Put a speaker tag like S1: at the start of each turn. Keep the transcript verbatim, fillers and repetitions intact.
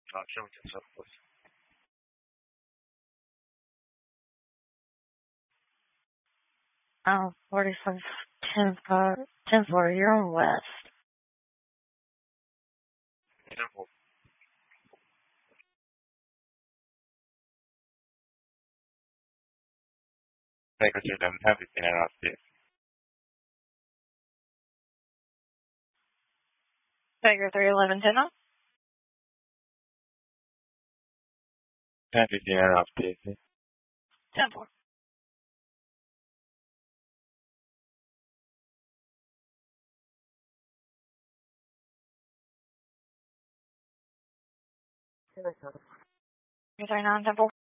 S1: Uh, Killington seven, please.
S2: Oh, forty-five, ten, uh, ten four, you're on west.
S1: ten four.
S3: Baker two seven, ten fifteen and off Steve.
S2: Tiger three eleven, ten off.
S3: ten fifteen and off Steve.
S2: ten four. Tiger three nine, ten four.